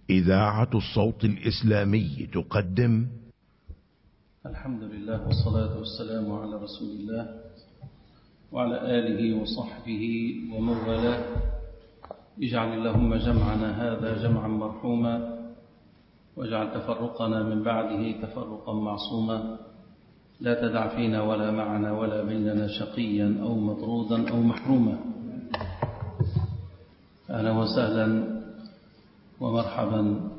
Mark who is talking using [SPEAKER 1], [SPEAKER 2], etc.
[SPEAKER 1] إذاعة الصوت الإسلامي تقدم.
[SPEAKER 2] الحمد لله والصلاة والسلام على رسول الله وعلى آله وصحبه ومن والاه. اجعل اللهم جمعنا هذا جمعا مرحوما، واجعل تفرقنا من بعده تفرقا معصوما. لا تدع فينا ولا معنا ولا بيننا شقيا أو مطرودا أو محروما. أهلا وسهلا ومرحبا